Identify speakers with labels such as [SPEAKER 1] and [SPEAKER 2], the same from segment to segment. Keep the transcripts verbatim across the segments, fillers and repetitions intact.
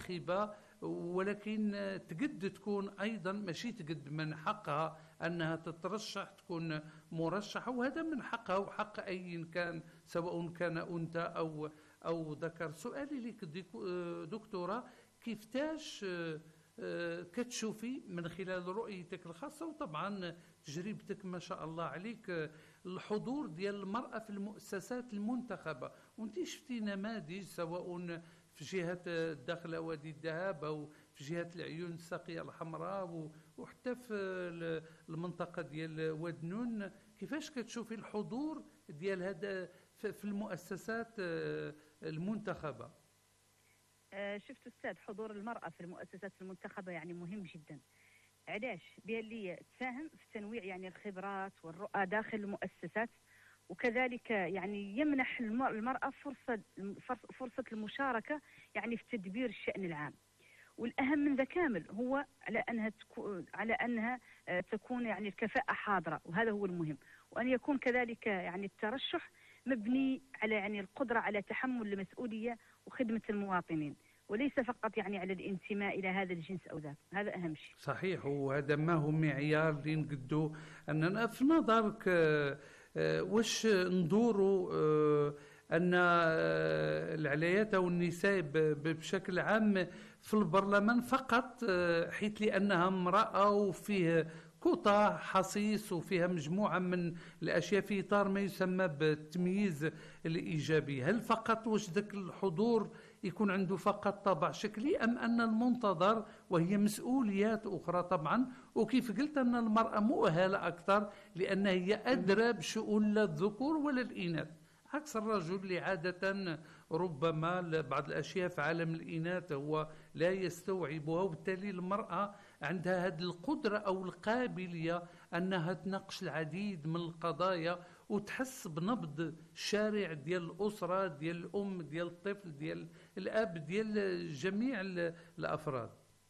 [SPEAKER 1] ناخبة، ولكن تقد تكون أيضا ماشي تقد من حقها أنها تترشح، تكون مرشحة، وهذا من حقها وحق أي كان، سواء كان أنثى أو أو ذكر. سؤالي لك دكتورة، كيفتاش كتشوفي من خلال رؤيتك الخاصة وطبعا تجربتك ما شاء الله عليك الحضور ديال المرأة في المؤسسات المنتخبة، وانت شفتي نماذج سواء في جهة الداخل وادي الذهب أو في جهة العيون الساقية الحمراء وحتى في المنطقة ديال ودنون، كيفاش كتشوفي الحضور ديال هذا في المؤسسات المنتخبة؟
[SPEAKER 2] شفت أستاذ، حضور المرأة في المؤسسات المنتخبة يعني مهم جدا. علاش؟ بأن تساهم في تنويع يعني الخبرات والرؤى داخل المؤسسات، وكذلك يعني يمنح المرأة فرصة فرصة المشاركة يعني في تدبير الشأن العام. والأهم من ذا كامل هو على أنها تكون على أنها تكون يعني الكفاءة حاضرة، وهذا هو المهم. وأن يكون كذلك يعني الترشح مبني على يعني القدرة على تحمل المسؤولية وخدمة المواطنين، وليس فقط يعني على الانتماء إلى هذا الجنس أو ذاك. هذا أهم شيء.
[SPEAKER 1] صحيح، وهذا ما هو معيار اللي نقدو أننا في نظرك واش ندوروا أن العلايات أو النساء بشكل عام في البرلمان فقط حيث لأنها امرأة وفيه كوطة حصيص وفيها مجموعة من الأشياء في إطار ما يسمى بالتمييز الإيجابي؟ هل فقط واش ذاك الحضور يكون عنده فقط طابع شكلي، أم أن المنتظر وهي مسؤوليات أخرى طبعا، وكيف قلت أن المرأة مؤهلة أكثر لأنها هي أدرى بشؤون لا الذكور ولا الإناث، عكس الرجل اللي عادة ربما بعض الأشياء في عالم الإناث هو لا يستوعبها، وبالتالي المرأة عندها هذه القدرة أو القابلية أنها تناقش العديد من القضايا وتحس بنبض الشارع ديال الأسرة، ديال الأم، ديال الطفل، ديال الأب، ديال جميع الأفراد.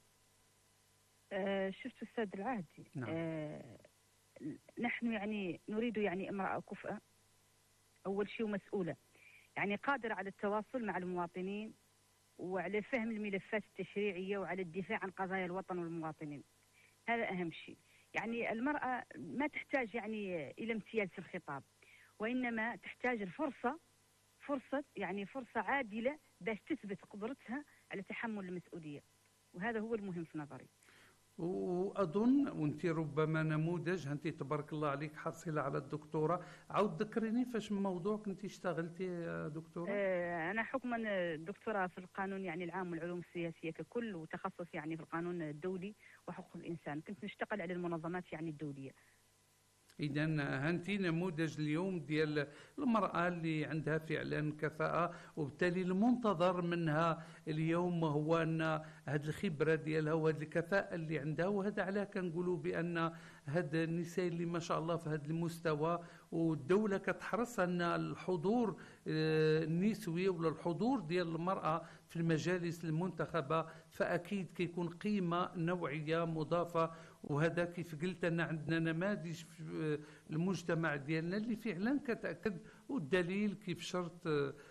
[SPEAKER 2] أه شفت أستاذ العهدي.
[SPEAKER 1] نعم.
[SPEAKER 2] أه نحن يعني نريد يعني امرأة كفءة أول شيء ومسؤولة، يعني قادرة على التواصل مع المواطنين وعلى فهم الملفات التشريعية وعلى الدفاع عن قضايا الوطن والمواطنين. هذا أهم شيء. يعني المرأة ما تحتاج يعني إلى امتياز في الخطاب، وإنما تحتاج الفرصة فرصة يعني فرصة عادلة باش تثبت قدرتها على تحمل المسؤولية، وهذا هو المهم في نظري.
[SPEAKER 1] وأظن وانت ربما نموذج، انت تبارك الله عليك حاصلة على الدكتوراه، عاود ذكريني فاش من موضوع كنتي اشتغلتي يا دكتورة؟
[SPEAKER 2] آه أنا حكما دكتوراه في القانون يعني العام والعلوم السياسية ككل، وتخصص يعني في القانون الدولي وحقوق الإنسان. كنت نشتغل على المنظمات يعني الدولية.
[SPEAKER 1] إذا هانتي نموذج اليوم ديال المرأة اللي عندها فعلا كفاءة، وبالتالي المنتظر منها اليوم هو أن هذه الخبرة ديالها وهذه الكفاءة اللي عندها، وهذا علاه كنقولوا بأن هاد النساء اللي ما شاء الله في هذا المستوى، والدولة كتحرص أن الحضور النسوي ولا الحضور ديال المرأة في المجالس المنتخبة فأكيد كيكون قيمة نوعية مضافة. وهذا كيف قلت أن عندنا نماذج في المجتمع ديالنا اللي فعلا كتأكد، والدليل كيف شرط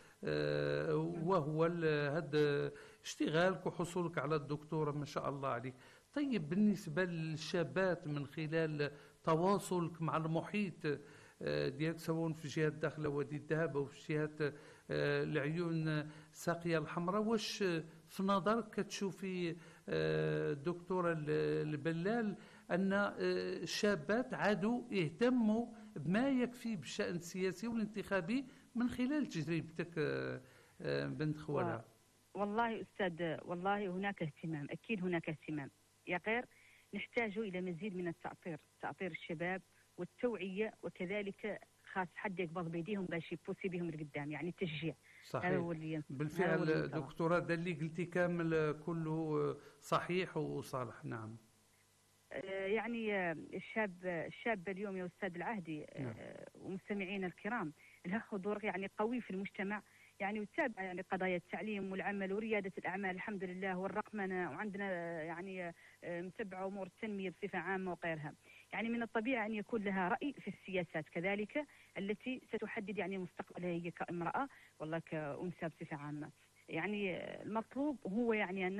[SPEAKER 1] وهو هذا اشتغالك وحصولك على الدكتوراه ما شاء الله عليك. طيب بالنسبة للشابات من خلال تواصلك مع المحيط ديالك سواء في جهة داخل وادي الذهب أو في جهة العيون الساقية الحمراء، واش في نظرك كتشوفي دكتورة البلال أن الشابات عادوا يهتموا بما يكفي بالشأن السياسي والانتخابي من خلال تجربتك بنت خوالها؟
[SPEAKER 2] والله أستاذ، والله هناك اهتمام، أكيد هناك اهتمام يا غير. نحتاج إلى مزيد من التأطير، تأطير الشباب والتوعية، وكذلك خاص حد يقبض بيديهم باش يبوسي بهم لقدام، يعني التشجيع.
[SPEAKER 1] صحيح. هذا هو اللي بالفعل دكتورة ده اللي قلتي كامل كله صحيح وصالح. نعم.
[SPEAKER 2] يعني الشاب الشاب اليوم يا أستاذ العهدي نعم. ومستمعينا الكرام، له حضور يعني قوي في المجتمع، يعني وتتابع يعني قضايا التعليم والعمل وريادة الأعمال الحمد لله والرقمنة، وعندنا يعني متبعة أمور التنمية بصفة عامة وغيرها. يعني من الطبيعي أن يكون لها رأي في السياسات كذلك التي ستحدد يعني مستقبلها هي كامرأة والله كأنثى بصفة عامة. يعني المطلوب هو يعني أن